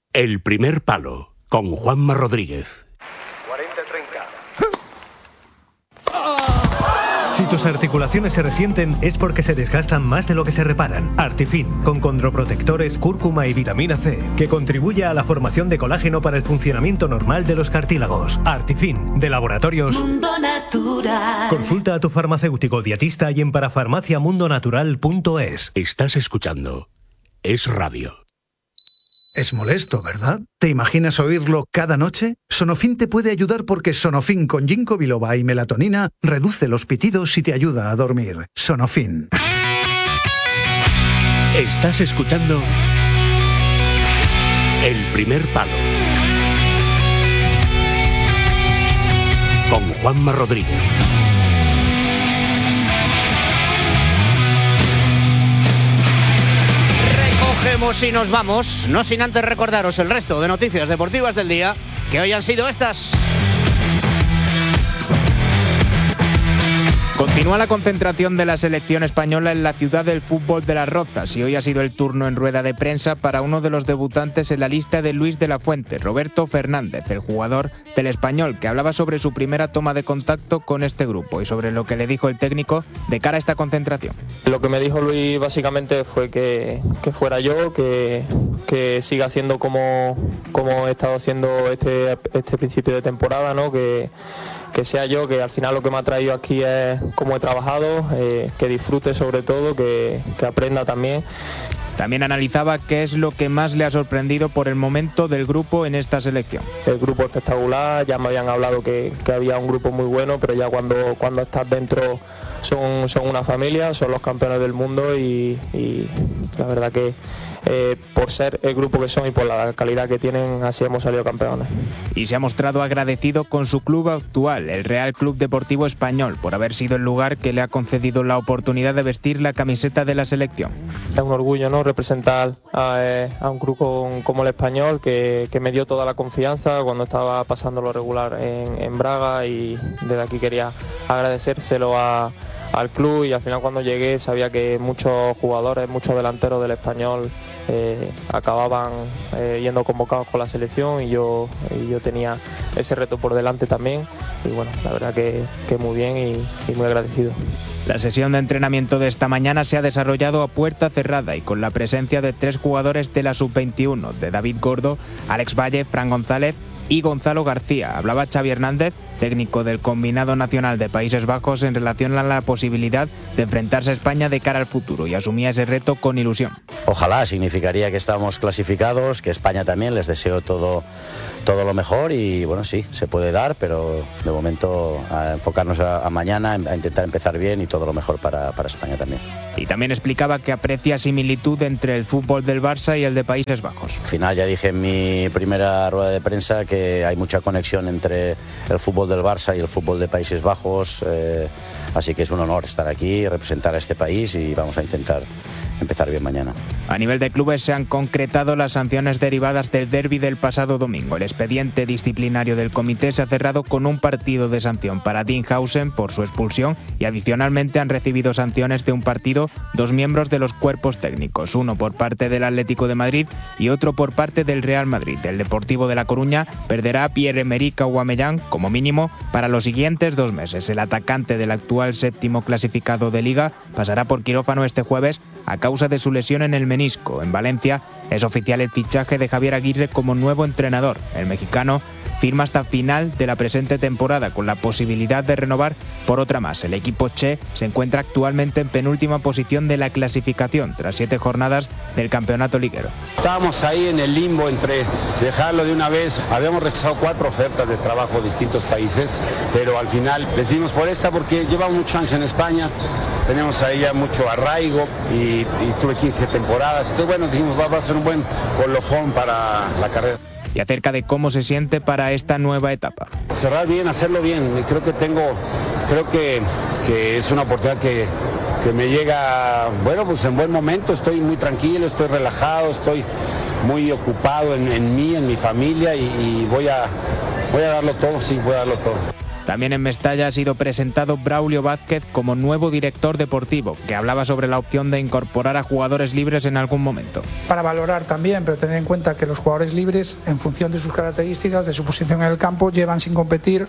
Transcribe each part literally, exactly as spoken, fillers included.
El primer palo, con Juanma Rodríguez. cuarenta treinta. Si tus articulaciones se resienten es porque se desgastan más de lo que se reparan. Artifin, con condroprotectores, cúrcuma y vitamina C, que contribuye a la formación de colágeno para el funcionamiento normal de los cartílagos. Artifin, de Laboratorios Mundo Natural. Consulta a tu farmacéutico dietista y en parafarmaciamundonatural punto es. Estás escuchando Es Radio. Es molesto, ¿verdad? ¿Te imaginas oírlo cada noche? Sonofin te puede ayudar porque Sonofin con ginkgo biloba y melatonina reduce los pitidos y te ayuda a dormir. Sonofin. Estás escuchando El primer palo, con Juanma Rodríguez. Cogemos y nos vamos, no sin antes recordaros el resto de noticias deportivas del día, que hoy han sido estas. Continúa la concentración de la selección española en la ciudad del fútbol de Las Rozas y hoy ha sido el turno en rueda de prensa para uno de los debutantes en la lista de Luis de la Fuente, Roberto Fernández, el jugador del Español, que hablaba sobre su primera toma de contacto con este grupo y sobre lo que le dijo el técnico de cara a esta concentración. Lo que me dijo Luis básicamente fue que, que fuera yo, que, que siga haciendo como, como he estado haciendo este, este principio de temporada, ¿no? que que sea yo, que al final lo que me ha traído aquí es cómo he trabajado, eh, que disfrute sobre todo, que, que aprenda también. También analizaba qué es lo que más le ha sorprendido por el momento del grupo en esta selección. El grupo espectacular, ya me habían hablado que, que había un grupo muy bueno, pero ya cuando, cuando estás dentro son, son una familia, son los campeones del mundo y, y la verdad que Eh, por ser el grupo que son y por la calidad que tienen, así hemos salido campeones. Y se ha mostrado agradecido con su club actual, el Real Club Deportivo Español, por haber sido el lugar que le ha concedido la oportunidad de vestir la camiseta de la selección. Es un orgullo, ¿no?, representar a, a un grupo como el Español, que, que me dio toda la confianza cuando estaba pasando lo regular en, en Braga, y desde aquí quería agradecérselo a al club, y al final cuando llegué sabía que muchos jugadores, muchos delanteros del Español eh, acababan eh, yendo convocados con la selección, y yo, y yo tenía ese reto por delante también, y bueno, la verdad que, que muy bien y, y muy agradecido. La sesión de entrenamiento de esta mañana se ha desarrollado a puerta cerrada y con la presencia de tres jugadores de la sub veintiuno, de David Gordo, Alex Valle, Fran González y Gonzalo García. Hablaba Xavi Hernández, técnico del combinado nacional de Países Bajos, en relación a la posibilidad de enfrentarse a España de cara al futuro, y asumía ese reto con ilusión. Ojalá, significaría que estamos clasificados, que España también, les deseo todo, todo lo mejor, y bueno, sí, se puede dar, pero de momento a enfocarnos a, a mañana, a intentar empezar bien y todo lo mejor para, para España también. Y también explicaba que aprecia similitud entre el fútbol del Barça y el de Países Bajos. Al final ya dije en mi primera rueda de prensa que hay mucha conexión entre el fútbol del Barça y el fútbol de Países Bajos, eh, así que es un honor estar aquí, representar a este país, y vamos a intentar empezar bien mañana. A nivel de clubes se han concretado las sanciones derivadas del derbi del pasado domingo. El expediente disciplinario del comité se ha cerrado con un partido de sanción para Dinhausen por su expulsión, y adicionalmente han recibido sanciones de un partido dos miembros de los cuerpos técnicos, uno por parte del Atlético de Madrid y otro por parte del Real Madrid. El Deportivo de La Coruña perderá a Pierre-Emerick Aubameyang como mínimo para los siguientes dos meses. El atacante del actual séptimo clasificado de Liga pasará por quirófano este jueves a causa de su lesión en el menisco. En Valencia es oficial el fichaje de Javier Aguirre como nuevo entrenador. El mexicano firma hasta final de la presente temporada, con la posibilidad de renovar por otra más. El equipo Che se encuentra actualmente en penúltima posición de la clasificación tras siete jornadas del campeonato liguero. Estábamos ahí en el limbo entre dejarlo de una vez. Habíamos rechazado cuatro ofertas de trabajo de distintos países, pero al final decidimos por esta porque llevamos muchos años en España, tenemos ahí ya mucho arraigo y, y tuve quince temporadas. Entonces bueno, dijimos va, va a ser un buen colofón para la carrera. Y acerca de cómo se siente para esta nueva etapa. Cerrar bien, hacerlo bien. Creo que tengo, creo que, que es una oportunidad que, que me llega, bueno, pues en buen momento. Estoy muy tranquilo, estoy relajado, estoy muy ocupado en, en mí, en mi familia, y, y voy a, voy a darlo todo, sí, voy a darlo todo. También en Mestalla ha sido presentado Braulio Vázquez como nuevo director deportivo, que hablaba sobre la opción de incorporar a jugadores libres en algún momento. Para valorar también, pero tener en cuenta que los jugadores libres, en función de sus características, de su posición en el campo, llevan sin competir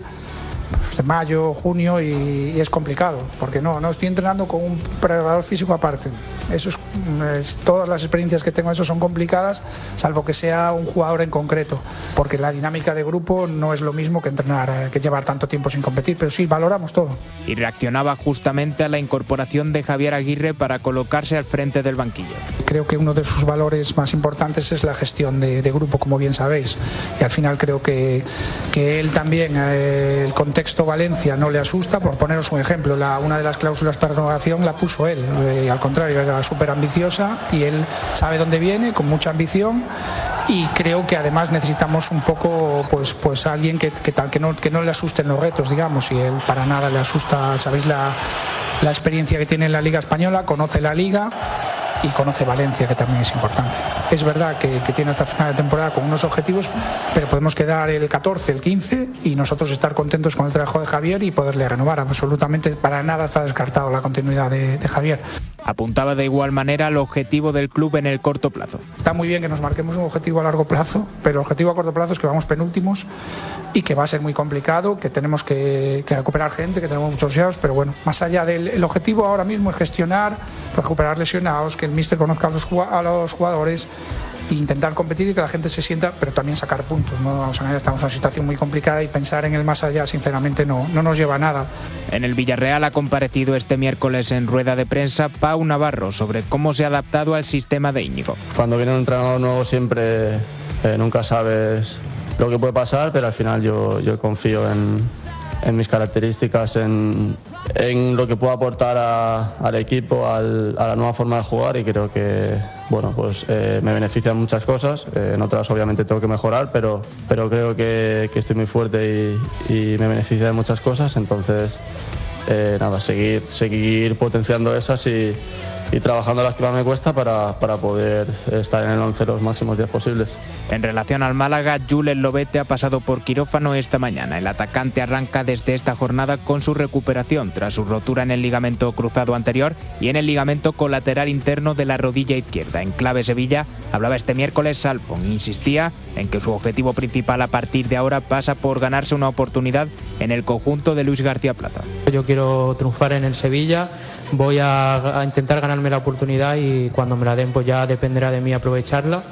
de mayo, junio y, y es complicado, porque no, no estoy entrenando con un preparador físico aparte. Eso es, es, todas las experiencias que tengo eso son complicadas, salvo que sea un jugador en concreto, porque la dinámica de grupo no es lo mismo que entrenar, que llevar tanto tiempo sin competir, pero sí, valoramos todo. Y reaccionaba justamente a la incorporación de Javier Aguirre para colocarse al frente del banquillo. Creo que uno de sus valores más importantes es la gestión de, de grupo, como bien sabéis, y al final creo que, que él también, eh, el contexto Texto Valencia no le asusta. Por poneros un ejemplo, la, una de las cláusulas para renovación la puso él, eh, al contrario, era súper ambiciosa y él sabe dónde viene, con mucha ambición, y creo que además necesitamos un poco pues, pues alguien que, que, que, no, que no le asusten los retos, digamos, y él para nada le asusta. Sabéis la, la experiencia que tiene en la Liga Española, conoce la Liga y conoce Valencia, que también es importante. Es verdad que, que tiene hasta final de temporada con unos objetivos, pero podemos quedar el catorce, el quince y nosotros estar contentos con el trabajo de Javier y poderle renovar. Absolutamente para nada está descartado la continuidad de, de Javier. Apuntaba de igual manera al objetivo del club en el corto plazo. Está muy bien que nos marquemos un objetivo a largo plazo, pero el objetivo a corto plazo es que vamos penúltimos y que va a ser muy complicado, que tenemos que, que recuperar gente, que tenemos muchos lesionados, pero bueno, más allá del el objetivo ahora mismo es gestionar, recuperar lesionados, que el míster conozca a los, a los jugadores, e intentar competir y que la gente se sienta, pero también sacar puntos, ¿no? Vamos a ver, estamos en una situación muy complicada y pensar en el más allá, sinceramente, no, no nos lleva a nada. En el Villarreal ha comparecido este miércoles en rueda de prensa Pau Navarro sobre cómo se ha adaptado al sistema de Íñigo. Cuando viene un entrenador nuevo siempre eh, nunca sabes lo que puede pasar, pero al final yo, yo confío en, en mis características, en, en lo que puedo aportar a, al equipo, al, a la nueva forma de jugar, y creo que bueno, pues, eh, me benefician muchas cosas. Eh, en otras obviamente tengo que mejorar, pero, pero creo que, que estoy muy fuerte y, y me beneficia de muchas cosas. Entonces, eh, nada, seguir, seguir potenciando esas y, y trabajando las que más me cuesta para, para poder estar en el once los máximos días posibles. En relación al Málaga, Julen Lobete ha pasado por quirófano esta mañana. El atacante arranca desde esta jornada con su recuperación tras su rotura en el ligamento cruzado anterior y en el ligamento colateral interno de la rodilla izquierda. En clave Sevilla hablaba este miércoles Salfon. Insistía en que su objetivo principal a partir de ahora pasa por ganarse una oportunidad en el conjunto de Luis García Plaza. Yo quiero triunfar en el Sevilla, voy a, a intentar ganarme la oportunidad y cuando me la den pues ya dependerá de mí aprovecharla,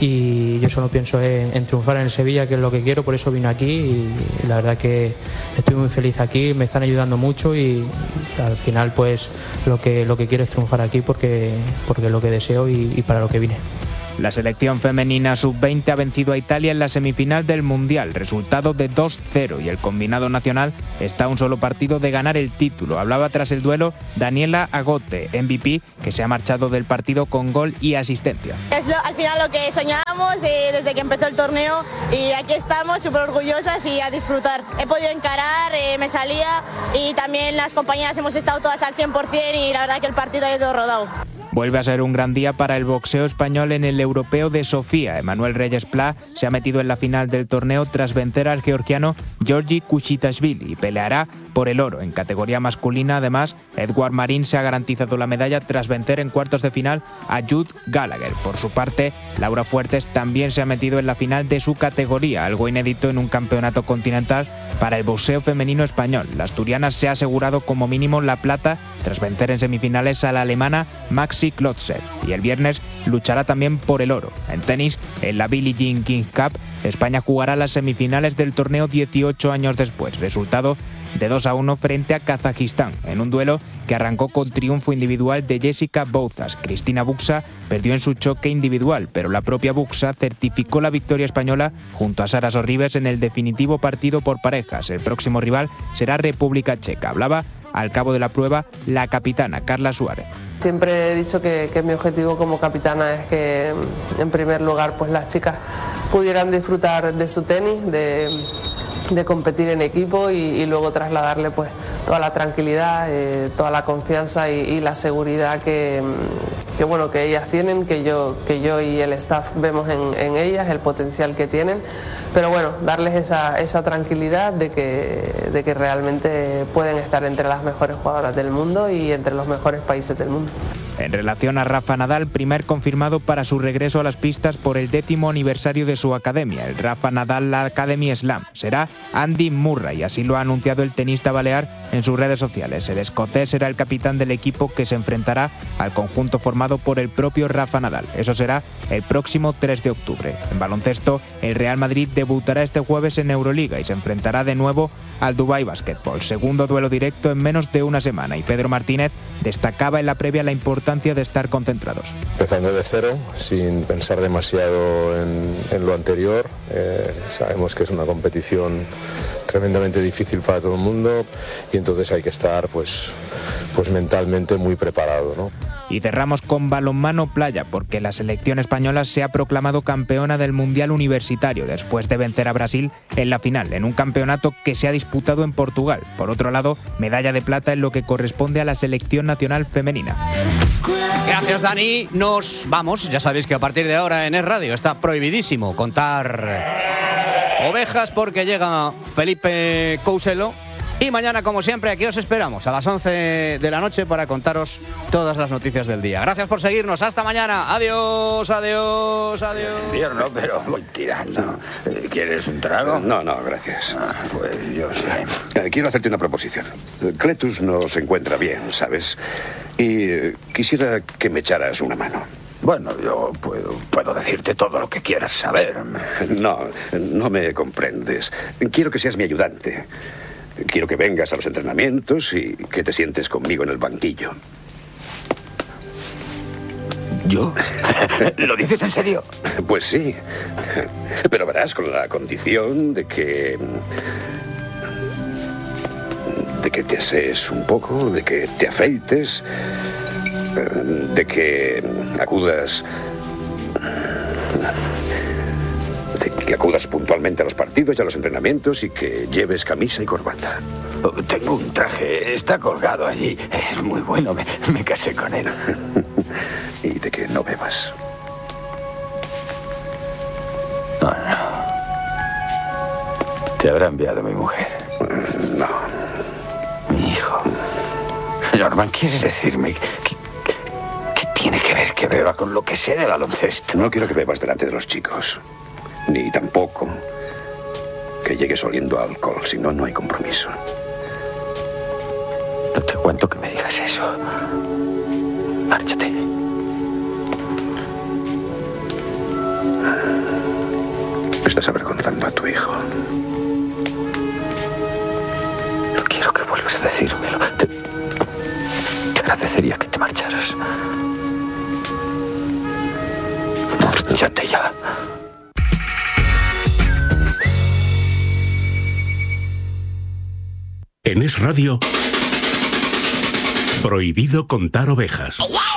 y yo solo pienso en, en triunfar en el Sevilla, que es lo que quiero, por eso vine aquí y, y la verdad que estoy muy feliz aquí, me están ayudando mucho y, y al final pues lo que, lo que quiero es triunfar aquí porque, porque es lo que deseo y, y para lo que vine. La selección femenina sub veinte ha vencido a Italia en la semifinal del Mundial, resultado de dos cero, y el combinado nacional está a un solo partido de ganar el título. Hablaba tras el duelo Daniela Agote, M V P, que se ha marchado del partido con gol y asistencia. Es lo, al final lo que soñábamos eh, desde que empezó el torneo, y aquí estamos súper orgullosas y a disfrutar. He podido encarar, eh, me salía, y también las compañeras hemos estado todas al cien por cien y la verdad que el partido ha ido rodado. Vuelve a ser un gran día para el boxeo español en el Europeo de Sofía. Emanuel Reyes Pla se ha metido en la final del torneo tras vencer al georgiano Georgi Kuchitashvili y peleará por el oro. En categoría masculina, además, Edward Marín se ha garantizado la medalla tras vencer en cuartos de final a Jude Gallagher. Por su parte, Laura Fuertes también se ha metido en la final de su categoría, algo inédito en un campeonato continental para el boxeo femenino español. La asturiana se ha asegurado como mínimo la plata tras vencer en semifinales a la alemana Maxi Klotzer, y el viernes luchará también por el oro. En tenis, en la Billie Jean King Cup, España jugará las semifinales del torneo dieciocho años después. Resultado de dos a uno frente a Kazajistán, en un duelo que arrancó con triunfo individual de Jessica Bouzas. Cristina Buxa perdió en su choque individual, pero la propia Buxa certificó la victoria española junto a Sara Sorribes en el definitivo partido por parejas. El próximo rival será República Checa. Hablaba al cabo de la prueba la capitana Carla Suárez. Siempre he dicho que, que mi objetivo como capitana es que, en primer lugar, pues las chicas pudieran disfrutar de su tenis, de, de competir en equipo y, y luego trasladarle pues toda la tranquilidad, eh, toda la confianza y, y la seguridad que, que bueno que ellas tienen, que yo que yo y el staff vemos en, en ellas, el potencial que tienen. pero bueno, darles esa, esa tranquilidad de que, de que realmente pueden estar entre las mejores jugadoras del mundo y entre los mejores países del mundo. En relación a Rafa Nadal, primer confirmado para su regreso a las pistas por el décimo aniversario de su academia, el Rafa Nadal Academy Slam. Será Andy Murray, así lo ha anunciado el tenista balear en sus redes sociales. El escocés será el capitán del equipo que se enfrentará al conjunto formado por el propio Rafa Nadal. Eso será el próximo tres de octubre. En baloncesto, el Real Madrid debutará este jueves en Euroliga y se enfrentará de nuevo al Dubai Basketball. Segundo duelo directo en menos de una semana, y Pedro Martínez destacaba en la previa la importancia de estar concentrados. Empezando de cero, sin pensar demasiado en, en lo anterior. Eh, sabemos que es una competición tremendamente difícil para todo el mundo y entonces hay que estar pues, pues mentalmente muy preparado, ¿no? Y cerramos con balonmano playa, porque la selección española se ha proclamado campeona del Mundial Universitario después de vencer a Brasil en la final, en un campeonato que se ha disputado en Portugal. Por otro lado, medalla de plata en lo que corresponde a la selección nacional femenina. Gracias, Dani. Nos vamos. Ya sabéis que a partir de ahora en Es Radio está prohibidísimo contar ovejas porque llega Felipe Couselo. Y mañana, como siempre, aquí os esperamos a las once de la noche para contaros todas las noticias del día. Gracias por seguirnos. Hasta mañana. Adiós, adiós, adiós. Invierno, pero voy tirando. ¿Quieres un trago? No, no, gracias. Ah, pues yo sé. Eh, quiero hacerte una proposición. Cletus no se encuentra bien, ¿sabes? Y eh, quisiera que me echaras una mano. Bueno, yo puedo, puedo decirte todo lo que quieras saber. No, no me comprendes. Quiero que seas mi ayudante. Quiero que vengas a los entrenamientos y que te sientes conmigo en el banquillo. ¿Yo? ¿Lo dices en serio? Pues sí. Pero verás, con la condición de que... de que te asees un poco, de que te afeites, de que acudas... de que acudas puntualmente a los partidos y a los entrenamientos y que lleves camisa y corbata. Tengo un traje, está colgado allí. Es muy bueno, me, me casé con él. Y de que no bebas. No, no. Te habrá enviado mi mujer. No. Mi hijo. Norman, ¿quieres decirme que, que, que tiene que ver que beba con lo que sé de baloncesto? No quiero que bebas delante de los chicos. Ni tampoco que llegues oliendo a alcohol, si no, no hay compromiso. No te aguanto que me digas eso. Márchate. Estás avergonzando a tu hijo. No quiero que vuelvas a decírmelo. Te, te agradecería que te marcharas. Márchate ya. En Es Radio, prohibido contar ovejas.